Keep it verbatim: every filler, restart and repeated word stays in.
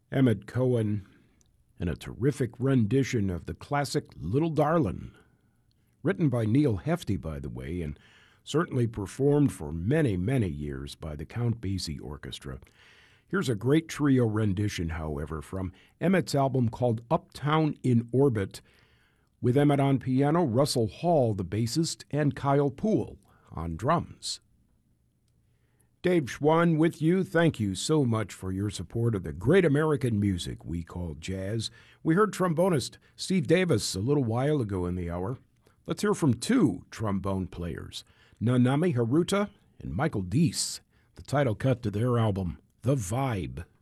Emmett Cohen, and a terrific rendition of the classic Little Darlin', written by Neil Hefti, by the way, and certainly performed for many, many years by the Count Basie Orchestra. Here's a great trio rendition, however, from Emmett's album called Uptown in Orbit, with Emmett on piano, Russell Hall, the bassist, and Kyle Poole on drums. Dave Schwann with you. Thank you so much for your support of the great American music we call jazz. We heard trombonist Steve Davis a little while ago in the hour. Let's hear from two trombone players, Nanami Haruta and Michael Deese, the title cut to their album, The Vibe.